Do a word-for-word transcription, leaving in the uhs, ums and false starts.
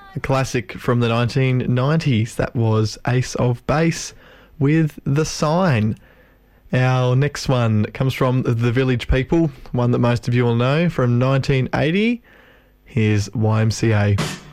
A classic from the nineteen nineties. That was Ace of Base with The Sign. Our next one comes from The Village People, one that most of you will know, from nineteen eighty. Here's Y M C A.